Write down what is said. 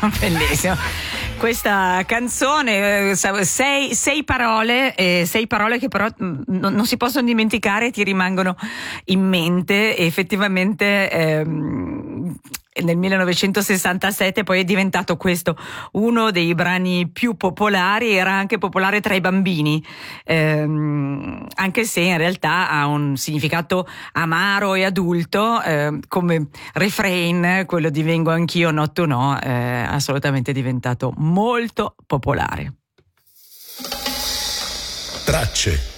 Bellissimo. Questa canzone, sei parole che però non si possono dimenticare e ti rimangono in mente. E effettivamente nel 1967 poi è diventato questo uno dei brani più popolari, era anche popolare tra i bambini, anche se in realtà ha un significato amaro e adulto, come refrain, quello di Vengo anch'io, no tu no, assolutamente diventato molto popolare. Tracce.